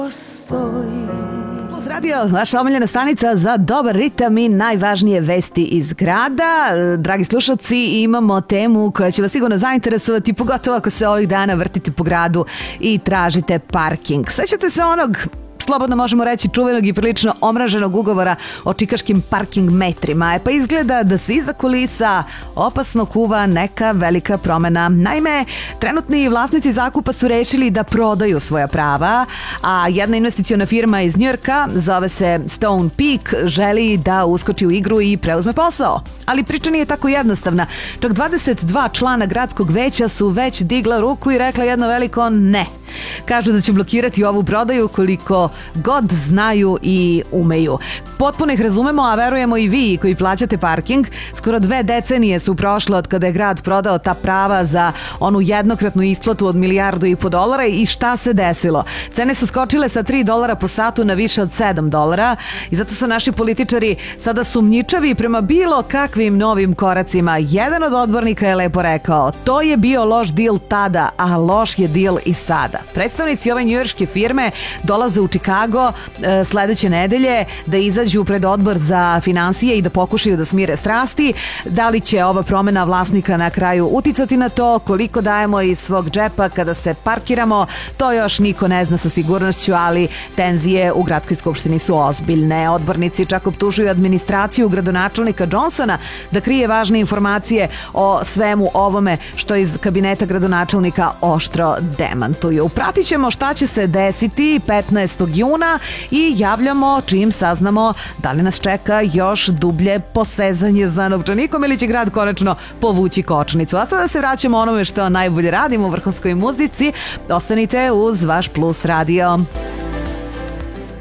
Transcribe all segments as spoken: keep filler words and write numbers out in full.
Plus radio, vaša omiljena stanica za dobar ritam i najvažnije vesti iz grada. Dragi slušalci, imamo temu koja će vas sigurno zainteresovati, pogotovo ako se ovih dana vrtite po gradu i tražite parking. Sećate se onog, slobodno možemo reći, čuvenog i prilično omraženog ugovora o čikaškim parking metrima. E pa izgleda da se iza kulisa opasno kuva neka velika promena. Naime, trenutni vlasnici zakupa su rešili da prodaju svoja prava, a jedna investiciona firma iz Njujorka, zove se Stone Peak, želi da uskoči u igru i preuzme posao. Ali priča nije tako jednostavna. Čak dvadeset dva člana gradskog veća su već digla ruku i rekla jedno veliko ne. Kažu da će blokirati ovu prodaju koliko god znaju i umeju. Potpuno ih razumemo, a verujemo i vi koji plaćate parking. Skoro dve decenije su prošle od kada je grad prodao ta prava za onu jednokratnu isplatu od milijardu i po dolara i šta se desilo? Cene su skočile sa tri dolara po satu na više od sedam dolara i zato su naši političari sada sumnjičavi prema bilo kakvim novim koracima. Jedan od odbornika je lepo rekao, to je bio loš dil tada, a loš je dil i sada. Predstavnici ove njujorške firme dolaze u Chicago e, sledeće nedelje da izađu pred odbor za finansije i da pokušaju da smire strasti. Da li će ova promena vlasnika na kraju uticati na to, koliko dajemo iz svog džepa kada se parkiramo, to još niko ne zna sa sigurnošću, ali tenzije u gradskoj skupštini su ozbiljne. Odbornici čak optužuju administraciju gradonačelnika Johnsona da krije važne informacije o svemu ovome što iz kabineta gradonačelnika oštro demantuju. Pratit ćemo šta će se desiti petnaestog juna i javljamo čim saznamo da li nas čeka još dublje posezanje za novčanikom ili će grad konačno povući kočnicu. A sada se vraćamo onome što najbolje radimo u vrhunskoj muzici. Ostanite uz vaš Plus radio.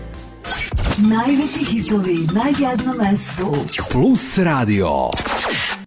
Najveći hitovi na jednom mestu. Plus radio.